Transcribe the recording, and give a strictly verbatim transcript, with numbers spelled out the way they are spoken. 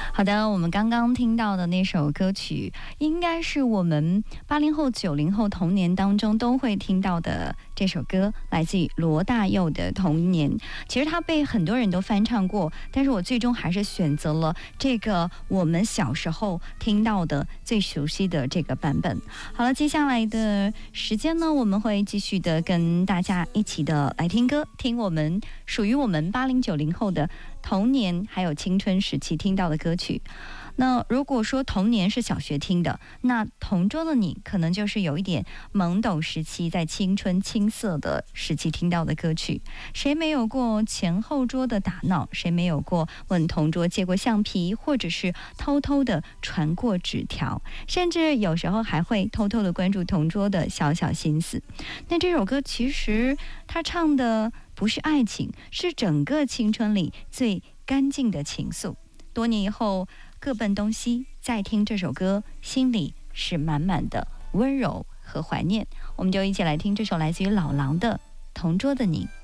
好的，我们刚刚听到的那首歌曲，应该是我们八零后、九零后童年当中都会听到的这首歌，来自于罗大佑的《童年》。其实他被很多人都翻唱过，但是我最终还是选择了这个我们小时候听到的最熟悉的这个版本。好了，接下来的时间呢，我们会继续的跟大家一起的来听歌，听我们属于我们八零九零后的童年还有青春时期听到的歌曲。那如果说童年是小学听的，那同桌的你可能就是有一点懵懂时期，在青春青涩的时期听到的歌曲。谁没有过前后桌的打闹？谁没有过问同桌借过橡皮，或者是偷偷的传过纸条？甚至有时候还会偷偷的关注同桌的小小心思。那这首歌其实他唱的不是爱情，是整个青春里最干净的情愫。多年以后各奔东西，再听这首歌，心里是满满的温柔和怀念。我们就一起来听这首来自于老狼的《同桌的你》。